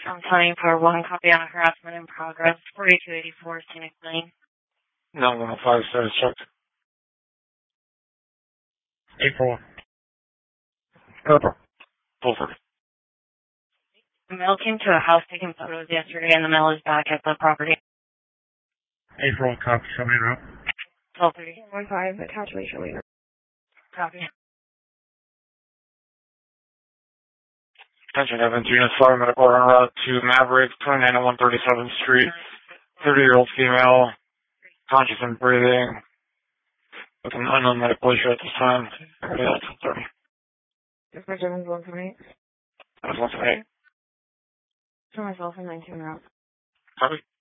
I'm telling for one copy on harassment in progress, 4284 Scenic Lane. No, 105 status checked. April. Purple. Fulford. The mail came to a house taking photos yesterday, and the mail is back at the property. April, copy, show me around. 1230. 15, attachment, show me around. Copy. Attention, Evans, unit 5 medical en route to Maverick, 29 on 137th Street. 30-year-old female, conscious and breathing, with an unknown medical issue at this time. Yeah, that's 30. Dispatch Evans 178. That was 178. For myself in 19 route. Copy.